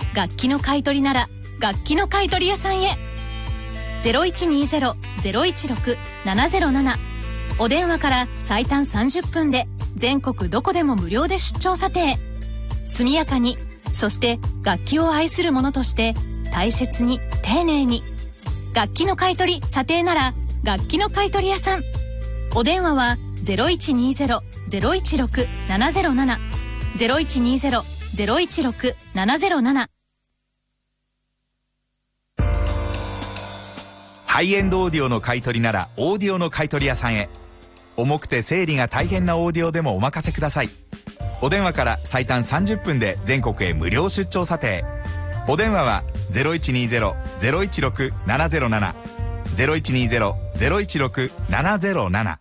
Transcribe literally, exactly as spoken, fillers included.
楽器の買い取りなら楽器の買取屋さんへ。 ゼロいちにゼロ ゼロいちろく ななゼロなな お電話から最短さんじゅっぷんで全国どこでも無料で出張査定。速やかに、そして楽器を愛する者として大切に丁寧に。楽器の買い取り査定なら楽器の買取屋さん。お電話は ゼロいちにゼロ ゼロいちろく ななゼロなな ゼロいちにゼロ ゼロいちろく ななゼロなな。 ハイエンドオーディオの買い取りならオーディオの買い取り屋さんへ。重くて整理が大変なオーディオでもお任せください。お電話から最短さんじゅっぷんで全国へ無料出張査定。お電話は ゼロいちにゼロ ゼロいちろく ななゼロなな ゼロいちにゼロ ゼロいちろく ななゼロなな。